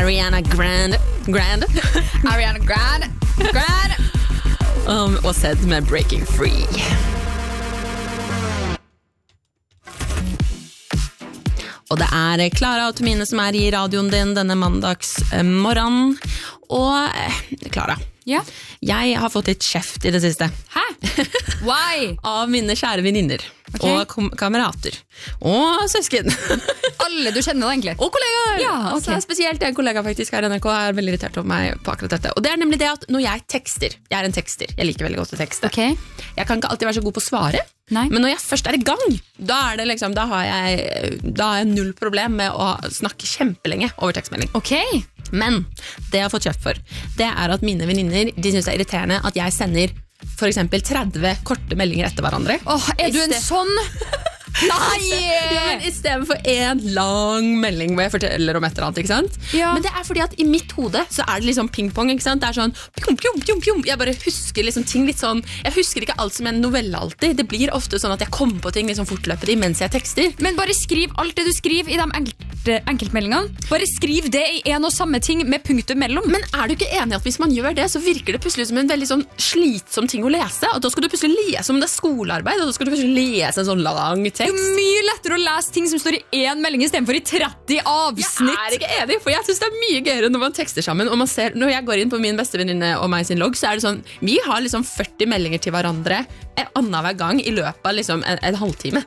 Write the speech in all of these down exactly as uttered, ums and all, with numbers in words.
Ariana Grande Grande Ariana Grande Grande um, og Zed med Breaking Free. Og det er Klara og Tomine som er i radioen din denne mandags morgen. Og Klara, ja? Jeg har fått litt kjeft i det siste. Hæ? Why? Av mine kjære veninner. Okay. Og kom- kamerater. Og søsken. Alle du kjenner da egentlig. Og kollegaer. Ja, okay. Altså, spesielt en kollega faktisk her i N R K er veldig irritert over meg på akkurat dette. Og det er nemlig det at når jeg tekster, jeg er en tekster, jeg liker veldig godt å tekste. Okay. Jeg kan ikke alltid være så god på å svare. Nei. Men når jeg først er i gang, da, er det liksom, da, har jeg, da har jeg null problem med å snakke kjempelenge over tekstmelding. Okay. Men det jeg har fått kjøpt for, det er at mine veninner, de synes det er irriterende at jeg sender for eksempel tretti korte meldinger etter hverandre. Åh, er du en sånn? Nei! Ja, men i stedet for en lang melding hvor jeg forteller om et eller annet, ikke sant? Ja. Men det er fordi at i mitt hode så er det liksom pingpong, ikke sant? Det er sånn pjom, pjom, pjom, pjom. Jeg bare husker liksom ting litt sånn, jeg husker ikke alt som en novelle alltid. Det blir ofte sånn at jeg kommer på ting liksom fortløpende mens jeg tekster. Men bare skriv alt det du skriver i de enkelte, enkeltmeldingene. Bare skriv det i en og samme ting med punktum mellom. Men er du ikke enig at hvis man gjør det, så virker det plutselig som en veldig sånn slitsom ting å lese? Og da skal du plutselig lese om det er skolearbeid, og da skal du plutselig lese en sånn lang tekst. Det er mye lettere å lese ting som står i én melding i stedet for i tretti avsnitt. Jeg er ikke enig, for jeg synes det er mye gøyere når man tekster sammen. Og man ser, når jeg går inn på min beste venninne og meg sin logg, så er det sånn, vi har liksom førti meldinger til hverandre annen hver gang i løpet av liksom en, en halvtime.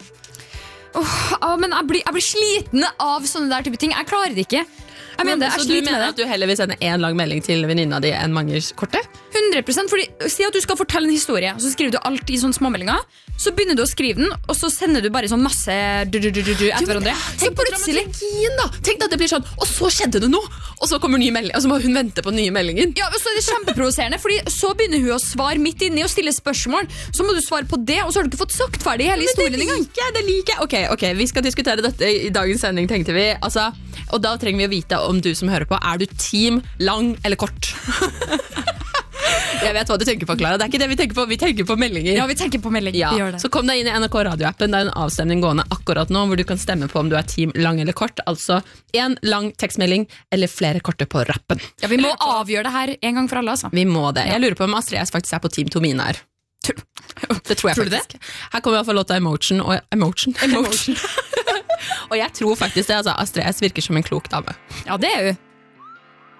Oh, ah, men jeg blir, jeg blir sliten av sånne der type ting. Jeg klarer det ikke. Jeg mener, men, jeg så du mener med at du heller vil sende en lang melding til venninna di enn mange korte? hundre prosent, fordi si at du skal fortelle en historie, så skriver du alt i sånne småmeldinger, så begynner du å skrive den, og så sender du bare sånn masse du, du, du, du, du, etter hverandre. Tenk på dramaturgien da. Tenk da at det blir sånn, og så skjedde det noe, og så kommer ny melding, og så må hun vente på nye meldinger. Ja, og så er det kjempeprovoserende, fordi så begynner hun å svare midt inni og stille spørsmål, så må du svare på det, og så har du ikke fått sagt ferdig hele historien en gang. Men det liker jeg, det liker jeg. Ok, ok, vi skal diskutere dette i dagens sending, tenkte vi. Altså, og da trenger vi å vite om du som hører på, er du team lang eller kort? Jeg vet hva du tenker på, Klara. Det er ikke det vi tenker på, vi tenker på meldinger. Ja, vi tenker på meldinger. Ja. Vi gjør det. Så kom deg inn i N R K radioappen. Det er en avstemning gående akkurat nå, hvor du kan stemme på om du er team lang eller kort. Altså en lang tekstmelding eller flere korte på rappen. Ja, vi må avgjøre det her en gang for alle, altså. Vi må det. Ja. Jeg lurer på om Astrid S faktisk er på team Tomine her. Det tror jeg tror faktisk. Her kommer i hvert fall låta Emotion og Emotion. Emotion. Og jeg tror faktisk det, altså, Astrid S virker som en klok dame. Ja, det er hun.